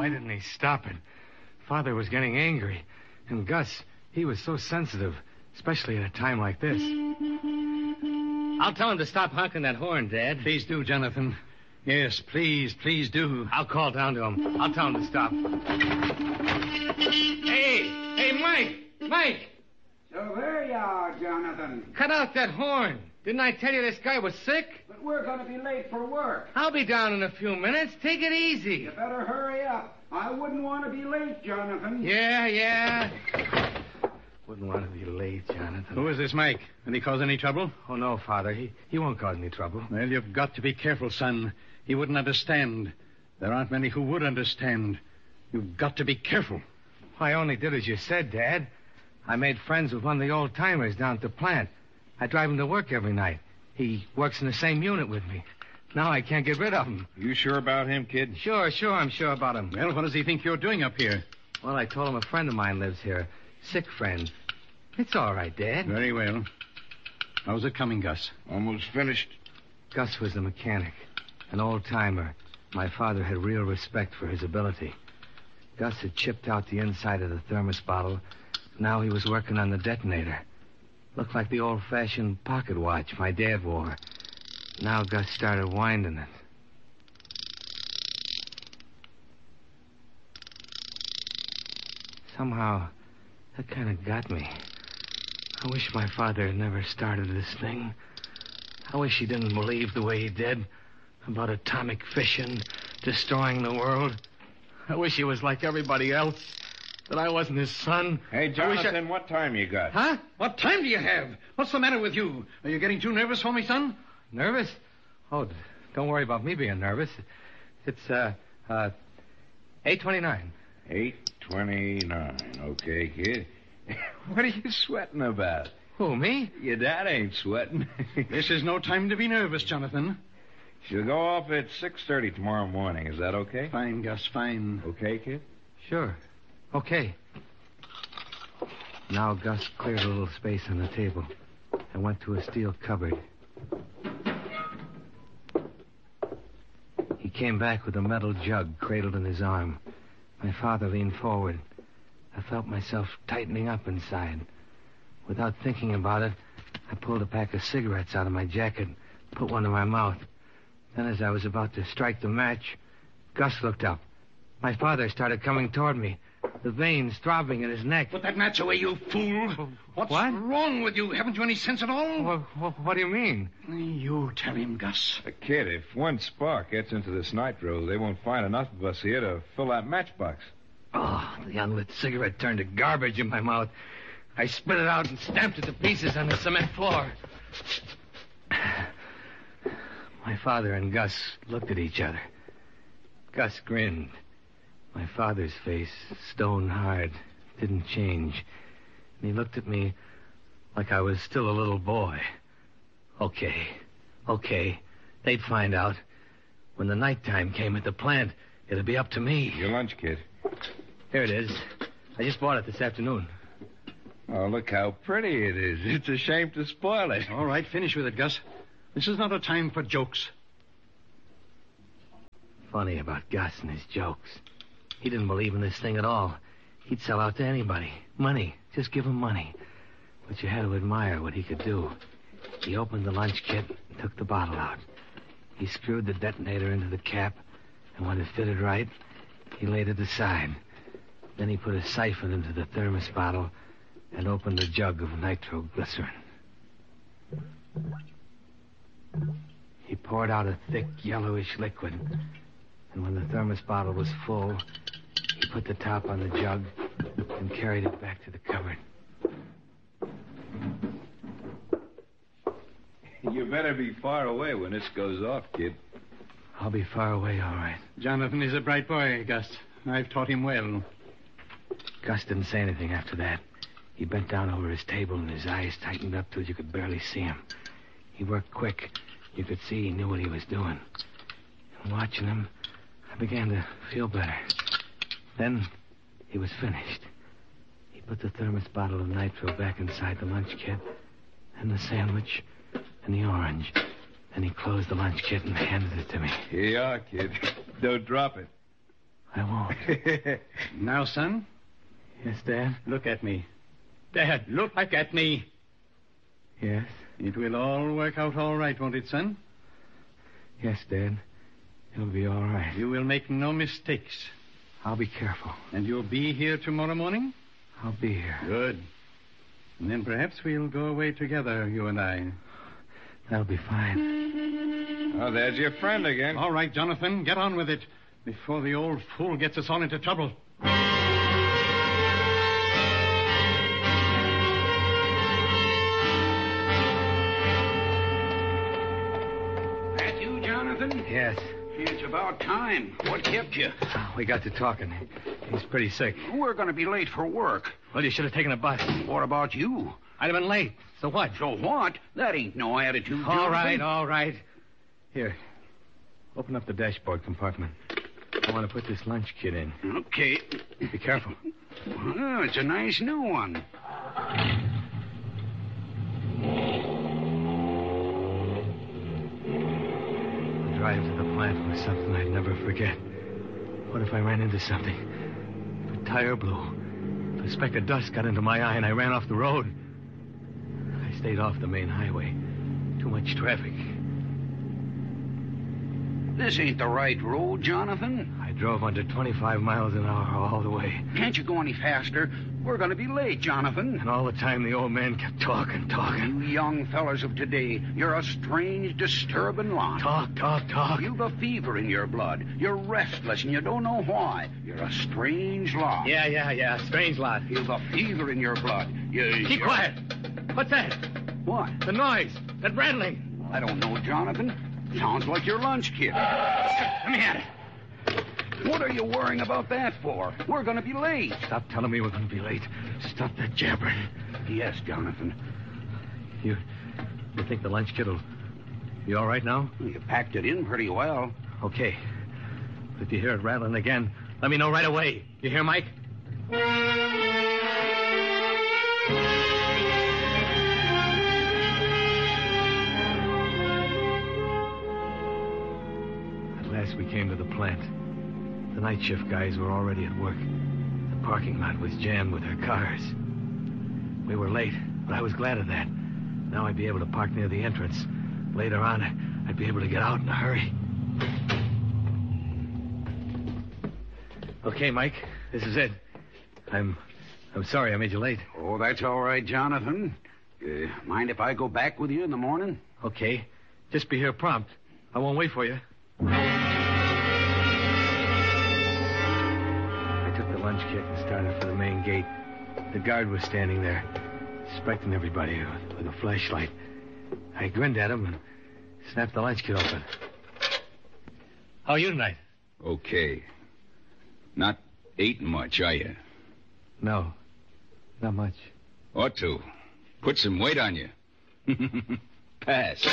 Why didn't he stop it? Father was getting angry. And Gus, he was so sensitive, especially at a time like this. I'll tell him to stop honking that horn, Dad. Please do, Jonathan. Yes, please do. I'll call down to him. I'll tell him to stop. Hey, Mike! So there you are, Jonathan. Cut out that horn. Didn't I tell you this guy was sick? But we're going to be late for work. I'll be down in a few minutes. Take it easy. You better hurry up. I wouldn't want to be late, Jonathan. Yeah. Wouldn't want to be late, Jonathan. Who is this Mike? Did he cause any trouble? Oh, no, Father. He won't cause any trouble. Well, you've got to be careful, son. He wouldn't understand. There aren't many who would understand. You've got to be careful. I only did as you said, Dad. I made friends with one of the old-timers down at the plant. I drive him to work every night. He works in the same unit with me. Now I can't get rid of him. You sure about him, kid? Sure, I'm sure about him. Well, what does he think you're doing up here? Well, I told him a friend of mine lives here. Sick friend. It's all right, Dad. Very well. How's it coming, Gus? Almost finished. Gus was the mechanic. An old-timer. My father had real respect for his ability. Gus had chipped out the inside of the thermos bottle. Now he was working on the detonator. Looked like the old-fashioned pocket watch my dad wore. Now Gus started winding it. Somehow, that kind of got me. I wish my father had never started this thing. I wish he didn't believe the way he did about atomic fission destroying the world. I wish he was like everybody else, that I wasn't his son. Hey, Jonathan, what time you got? Huh? What time do you have? What's the matter with you? Are you getting too nervous for me, son? Nervous? Oh, don't worry about me being nervous. It's, 8:29. 8:29. Okay, kid. What are you sweating about? Who, me? Your dad ain't sweating. This is no time to be nervous, Jonathan. She'll go off at 6:30 tomorrow morning. Is that okay? Fine, Gus, fine. Okay, kid? Sure. Okay. Now Gus cleared a little space on the table and went to a steel cupboard. He came back with a metal jug cradled in his arm. My father leaned forward. I felt myself tightening up inside. Without thinking about it, I pulled a pack of cigarettes out of my jacket, put one in my mouth. Then as I was about to strike the match, Gus looked up. My father started coming toward me, the veins throbbing in his neck. Put that match away, you fool. What's wrong with you? Haven't you any sense at all? What do you mean? You tell him, Gus. Kid, if one spark gets into this nitro, they won't find enough of us here to fill that matchbox. Oh, the unlit cigarette turned to garbage in my mouth. I spit it out and stamped it to pieces on the cement floor. My father and Gus looked at each other. Gus grinned. My father's face, stone hard, didn't change. And he looked at me like I was still a little boy. Okay. They'd find out. When the nighttime came at the plant, it'd be up to me. Your lunch, kid. Here it is. I just bought it this afternoon. Oh, look how pretty it is. It's a shame to spoil it. All right, finish with it, Gus. This is not a time for jokes. Funny about Gus and his jokes. He didn't believe in this thing at all. He'd sell out to anybody. Money. Just give him money. But you had to admire what he could do. He opened the lunch kit and took the bottle out. He screwed the detonator into the cap, and when it fitted right, he laid it aside. Then he put a siphon into the thermos bottle and opened a jug of nitroglycerin. He poured out a thick, yellowish liquid, and when the thermos bottle was full, he put the top on the jug and carried it back to the cupboard. You better be far away when this goes off, kid. I'll be far away, all right. Jonathan is a bright boy, Gus. I've taught him well. Gus didn't say anything after that. He bent down over his table, and his eyes tightened up till you could barely see him. He worked quick. You could see he knew what he was doing. And watching him, I began to feel better. Then he was finished. He put the thermos bottle of nitro back inside the lunch kit, and the sandwich, and the orange. Then he closed the lunch kit and handed it to me. Here you are, kid. Don't drop it. I won't. Now, son, Yes, Dad? look at me. Dad, look at me. Yes? It will all work out all right, won't it, son? Yes, Dad. It'll be all right. You will make no mistakes. I'll be careful. And you'll be here tomorrow morning? I'll be here. Good. And then perhaps we'll go away together, you and I. That'll be fine. Oh, there's your friend again. All right, Jonathan, get on with it before the old fool gets us all into trouble. That you, Jonathan? Yes. It's about time. What kept you? We got to talking. He's pretty sick. We're going to be late for work. Well, you should have taken a bus. What about you? I'd have been late. So what? So what? That ain't no attitude, Jonathan. All right. Here. Open up the dashboard compartment. I want to put this lunch kit in. Okay. Be careful. Oh, it's a nice new one. The drive to the plant was something I'd never forget. What if I ran into something? If a tire blew. If a speck of dust got into my eye and I ran off the road. I stayed off the main highway. Too much traffic. This ain't the right road, Jonathan. I drove under 25 miles an hour all the way. Can't you go any faster? We're going to be late, Jonathan. And all the time the old man kept talking. You young fellas of today, you're a strange, disturbing lot. Talk. You've a fever in your blood. You're restless and you don't know why. You're a strange lot. Yeah. Strange lot. You've a fever in your blood. Keep quiet. What's that? What? The noise. That rattling. I don't know, Jonathan. Sounds like your lunch kit. Let me at it. What are you worrying about that for? We're going to be late. Stop telling me we're going to be late. Stop that jabbering. Yes, Jonathan. You think the lunch kit will be all right now? You packed it in pretty well. Okay. But if you hear it rattling again, let me know right away. You hear, Mike? At last we came to the plant. The night shift guys were already at work. The parking lot was jammed with their cars. We were late, but I was glad of that. Now I'd be able to park near the entrance. Later on, I'd be able to get out in a hurry. Okay, Mike, this is it. I'm sorry I made you late. Oh, that's all right, Jonathan. Mind if I go back with you in the morning? Okay. Just be here prompt. I won't wait for you. I took the lunch kit and started for the main gate. The guard was standing there, inspecting everybody with a flashlight. I grinned at him and snapped the lunch kit open. How are you tonight? Okay. Not eating much, are you? No, not much. Ought to. Put some weight on you. Pass.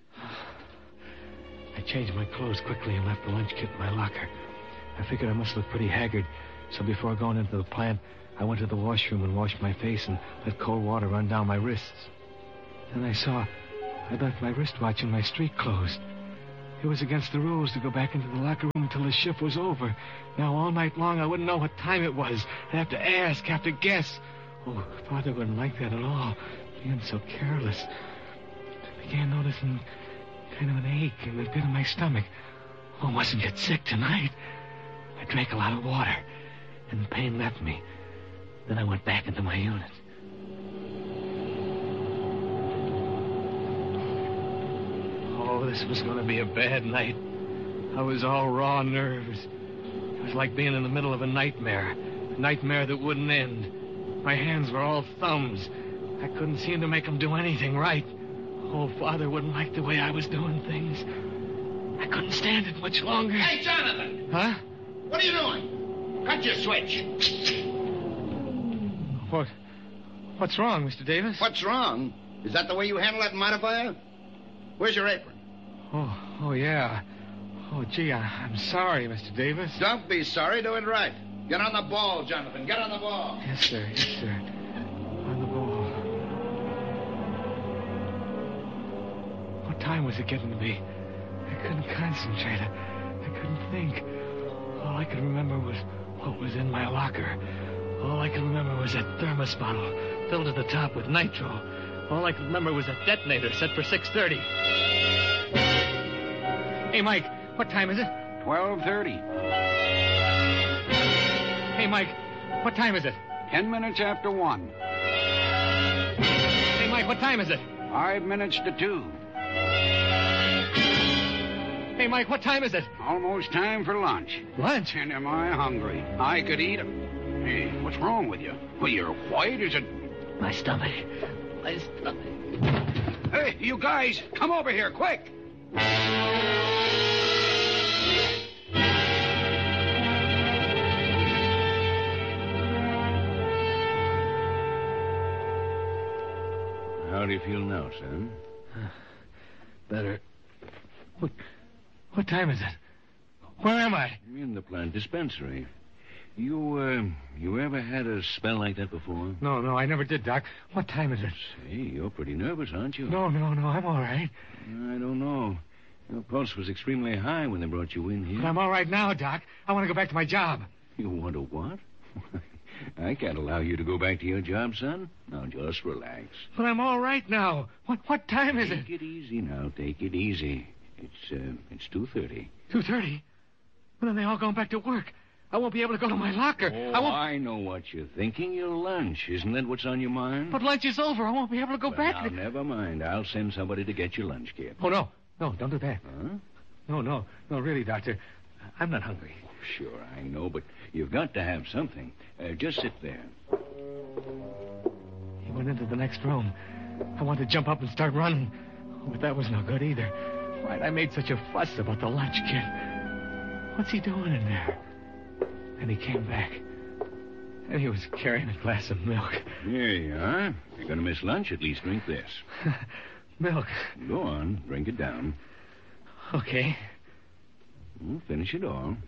I changed my clothes quickly and left the lunch kit in my locker. I figured I must look pretty haggard, so before going into the plant, I went to the washroom and washed my face and let cold water run down my wrists. Then I saw I'd left my wristwatch in my street clothes. It was against the rules to go back into the locker room until the shift was over. Now, all night long, I wouldn't know what time it was. I'd have to ask, have to guess. Oh, Father wouldn't like that at all, being so careless. I began noticing kind of an ache in the pit of my stomach. Oh, I wasn't yet sick tonight. I drank a lot of water, and the pain left me. Then I went back into my unit. Oh, this was going to be a bad night. I was all raw nerves. It was like being in the middle of a nightmare that wouldn't end. My hands were all thumbs. I couldn't seem to make them do anything right. Oh, Father wouldn't like the way I was doing things. I couldn't stand it much longer. Hey, Jonathan! Huh? What are you doing? Cut your switch. What's wrong, Mr. Davis? What's wrong? Is that the way you handle that modifier? Where's your apron? Oh, yeah. Oh, gee, I'm sorry, Mr. Davis. Don't be sorry. Do it right. Get on the ball, Jonathan. Get on the ball. Yes, sir. On the ball. What time was it getting to be? I couldn't concentrate. I couldn't think. All I could remember was what was in my locker. All I could remember was that thermos bottle filled to the top with nitro. All I could remember was that detonator set for 6:30. Hey, Mike, what time is it? 12:30. Hey, Mike, what time is it? 10 minutes after 1. Hey, Mike, what time is it? 5 minutes to 2. Hey, Mike, what time is it? Almost time for lunch. Lunch? And am I hungry? I could eat 'em. Hey, what's wrong with you? Well, you're white as a... My stomach. My stomach. Hey, you guys, come over here, quick! How do you feel now, son? Better. What time is it? Where am I? In the plant dispensary. You ever had a spell like that before? No, I never did, Doc. What time is it? Say, you're pretty nervous, aren't you? No, I'm all right. I don't know. Your pulse was extremely high when they brought you in here. But I'm all right now, Doc. I want to go back to my job. You want to what? I can't allow you to go back to your job, son. Now, just relax. But I'm all right now. What time is it? Take it easy now. Take it easy. It's 2:30. 2:30? Well, then they all gone back to work. I won't be able to go to my locker. Oh, I know what you're thinking. Your lunch. Isn't that what's on your mind? But lunch is over. I won't be able to go back. Now, never mind. I'll send somebody to get your lunch, kid. Oh, no, don't do that. Huh? No, really, Doctor. I'm not hungry. Sure, I know, but you've got to have something. Just sit there. He went into the next room. I wanted to jump up and start running, but that was no good either. Why'd I made such a fuss about the lunch kid? What's he doing in there? And he came back. And he was carrying a glass of milk. Here you are. If you're going to miss lunch, at least drink this. Milk. Go on. Drink it down. Okay. Finish it all.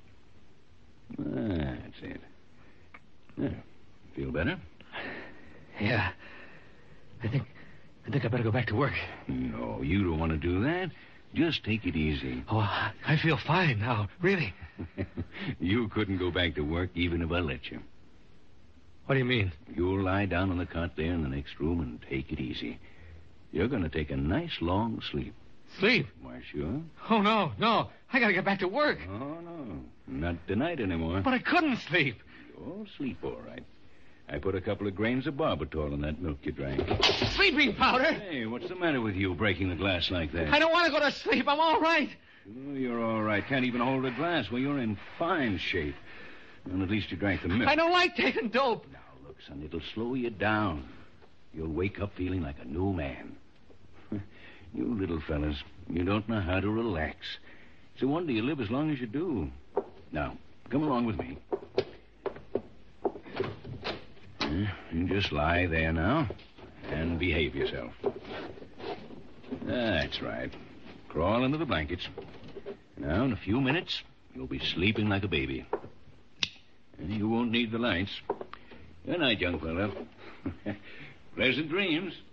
That's it. There. Feel better? Yeah. I think I better go back to work. No, you don't want to do that. Just take it easy. Oh, I feel fine now. Really. You couldn't go back to work even if I let you. What do you mean? You'll lie down on the cot there in the next room and take it easy. You're going to take a nice long sleep. Sleep? Why, sure. Oh, no. I got to get back to work. Oh, no. Not tonight anymore. But I couldn't sleep. You'll sleep all right. I put a couple of grains of barbitol in that milk you drank. Sleeping powder? Hey, what's the matter with you breaking the glass like that? I don't want to go to sleep. I'm all right. Oh, you're all right. Can't even hold a glass. Well, you're in fine shape. And at least you drank the milk. I don't like taking dope. Now, look, son, it'll slow you down. You'll wake up feeling like a new man. You little fellas, you don't know how to relax. It's a wonder you live as long as you do. Now, come along with me. You just lie there now and behave yourself. That's right. Crawl into the blankets. Now, in a few minutes, you'll be sleeping like a baby. And you won't need the lights. Good night, young fella. Pleasant dreams.